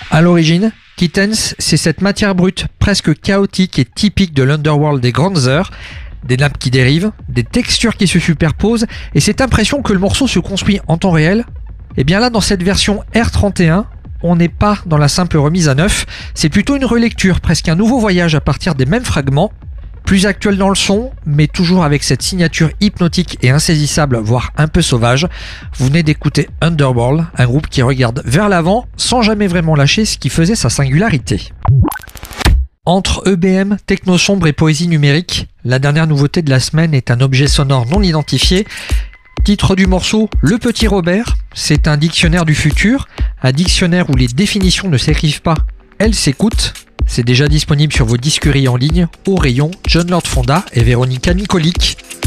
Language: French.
À l'origine, Kittens, c'est cette matière brute presque chaotique et typique de l'underworld des grandes heures, des nappes qui dérivent, des textures qui se superposent et cette impression que le morceau se construit en temps réel. Et bien là, dans cette version R31, on n'est pas dans la simple remise à neuf, c'est plutôt une relecture, presque un nouveau voyage à partir des mêmes fragments, plus actuel dans le son, mais toujours avec cette signature hypnotique et insaisissable, voire un peu sauvage. Vous venez d'écouter Underworld, un groupe qui regarde vers l'avant sans jamais vraiment lâcher ce qui faisait sa singularité. Entre EBM, techno sombre et poésie numérique, la dernière nouveauté de la semaine est un objet sonore non identifié. Titre du morceau, Le Petit Robert. C'est un dictionnaire du futur, un dictionnaire où les définitions ne s'écrivent pas, elles s'écoutent. C'est déjà disponible sur vos disqueries en ligne, au rayon John Lord Fonda et Véronica Micolic.